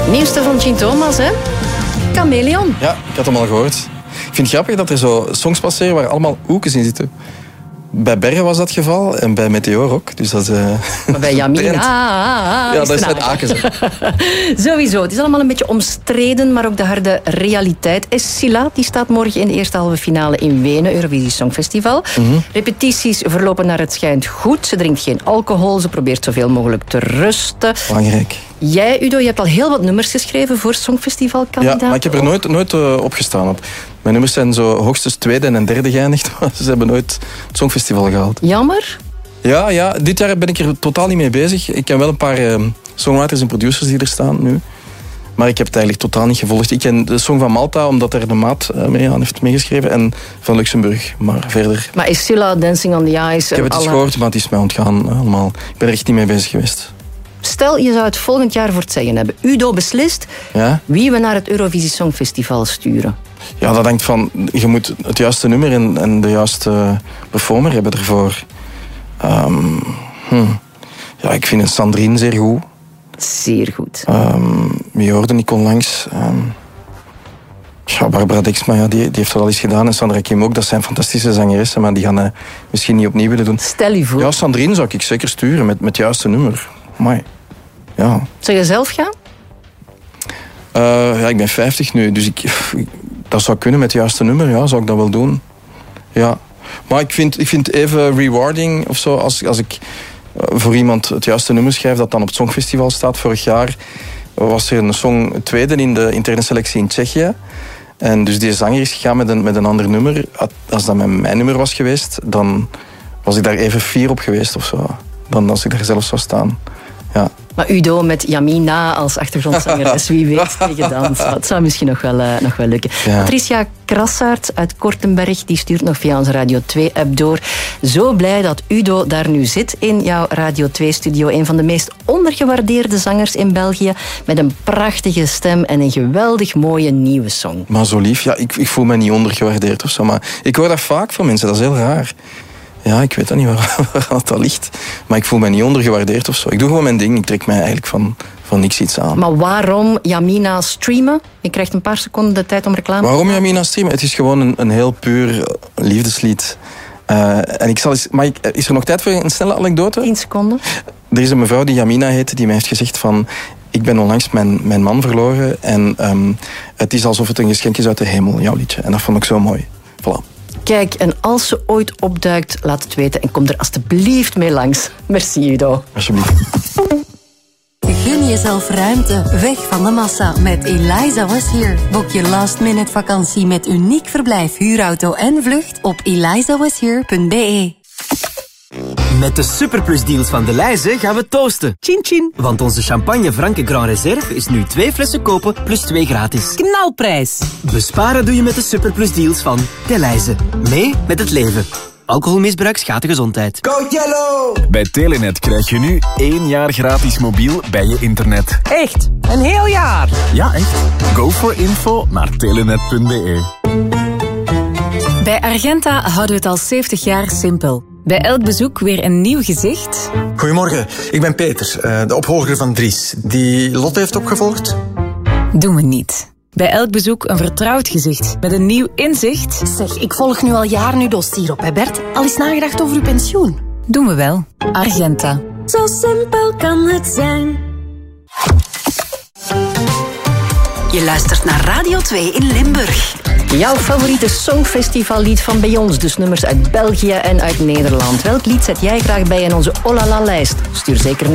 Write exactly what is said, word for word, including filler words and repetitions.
Nieuwste van Jean Thomas, hè? Chameleon. Ja, ik had hem al gehoord. Ik vind het grappig dat er zo songs passeren waar allemaal oekes in zitten. Bij Bergen was dat het geval en bij Meteor ook. Dus dat is, uh, maar bij Jamina... ja, dat is net Akens. Sowieso. Het is allemaal een beetje omstreden, maar ook de harde realiteit. Escila, die staat morgen in de eerste halve finale in Wenen, Eurovisie Songfestival. Mm-hmm. Repetities verlopen naar het schijnt goed. Ze drinkt geen alcohol, ze probeert zoveel mogelijk te rusten. Belangrijk. Jij, Udo, je hebt al heel wat nummers geschreven voor Songfestivalkandidaten. Ja, maar ik heb er nooit, nooit uh, op gestaan. Op. Mijn nummers zijn zo hoogstens tweede en derde geëindigd. Ze hebben nooit het Songfestival gehaald. Jammer. Ja, ja, dit jaar ben ik er totaal niet mee bezig. Ik ken wel een paar uh, songwriters en producers die er staan nu. Maar ik heb het eigenlijk totaal niet gevolgd. Ik ken de song van Malta, omdat er de maat uh, mee aan heeft meegeschreven. En van Luxemburg, maar verder... Maar Escila, Dancing on the Ice... Ik heb het eens alle... gehoord, maar het is mij ontgaan allemaal. Ik ben er echt niet mee bezig geweest. Stel, je zou het volgend jaar voor het zeggen hebben. Udo beslist ja? wie we naar het Eurovisie Songfestival sturen. Ja, dat hangt van... Je moet het juiste nummer en, en de juiste performer hebben ervoor. Um, hm. Ja, ik vind Sandrine zeer goed. Zeer goed. Um, wie hoorde ik onlangs? Um, ja, Barbara Dexma, ja, die, die heeft dat al eens gedaan. En Sandra Kim ook. Dat zijn fantastische zangeressen, maar die gaan uh, misschien niet opnieuw willen doen. Stel je voor. Ja, Sandrine zou ik zeker sturen met, met het juiste nummer. Amai. Ja. Zou je zelf gaan? Uh, ja, ik ben vijftig nu, dus ik, dat zou kunnen met het juiste nummer. Ja, zou ik dat wel doen. Ja. Maar ik vind, ik vind het even rewarding of zo als, als ik voor iemand het juiste nummer schrijf dat dan op het Songfestival staat. Vorig jaar was er een song tweede in de interne selectie in Tsjechië. En dus die zanger is gegaan met een, met een ander nummer. Als dat met mijn nummer was geweest, dan was ik daar even fier op geweest of zo. Dan als ik daar zelf zou staan. Ja. Maar Udo met Jamina als achtergrondzangeres, wie weet tegen dans. Dat zou misschien nog wel, uh, nog wel lukken. Ja. Patricia Krassaert uit Kortenberg, die stuurt nog via onze Radio twee-app door. Zo blij dat Udo daar nu zit in jouw Radio twee-studio. Een van de meest ondergewaardeerde zangers in België. Met een prachtige stem en een geweldig mooie nieuwe song. Maar zo lief, ja, ik, ik voel me niet ondergewaardeerd of zo. Maar ik hoor dat vaak van mensen, dat is heel raar. Ja, ik weet dat niet waar, waar dat ligt. Maar ik voel me niet ondergewaardeerd of zo. Ik doe gewoon mijn ding. Ik trek mij eigenlijk van, van niks iets aan. Maar waarom Jamina streamen? Je krijgt een paar seconden de tijd om reclame te maken. Waarom Jamina streamen? Het is gewoon een, een heel puur liefdeslied. Uh, en ik zal eens, maar ik, is er nog tijd voor een snelle anekdote? Tien seconden. Er is een mevrouw die Jamina heette, die mij heeft gezegd van... Ik ben onlangs mijn, mijn man verloren en um, het is alsof het een geschenk is uit de hemel, jouw liedje. En dat vond ik zo mooi. Voilà. Kijk, en als ze ooit opduikt, laat het weten en kom er alstublieft mee langs. Merci, Udo. Alsjeblieft. Gun jezelf ruimte, weg van de massa met Eliza Was Here. Boek je last minute vakantie met uniek verblijf, huurauto en vlucht op eliza was here punt b e. Met de superplusdeals van Delhaize gaan we toosten. Chin chin. Want onze champagne Franke Grand Reserve is nu twee flessen kopen plus twee gratis. Knalprijs. Besparen doe je met de superplusdeals van Delhaize. Mee met het leven. Alcoholmisbruik schaadt de gezondheid. Go Yellow! Bij Telenet krijg je nu één jaar gratis mobiel bij je internet. Echt? Een heel jaar? Ja, echt. Go for info naar telenet punt b e. Bij Argenta houden we het al zeventig jaar simpel. Bij elk bezoek weer een nieuw gezicht. Goedemorgen, ik ben Peter, de opvolger van Dries. Die Lotte heeft opgevolgd? Doen we niet. Bij elk bezoek een vertrouwd gezicht met een nieuw inzicht. Zeg, ik volg nu al jaren uw dossier op, hè Bert? Al eens nagedacht over uw pensioen? Doen we wel. Argenta. Zo simpel kan het zijn. Je luistert naar Radio twee in Limburg. Jouw favoriete songfestivallied van bij ons. Dus nummers uit België en uit Nederland. Welk lied zet jij graag bij in onze Olala-lijst? Stuur zeker nog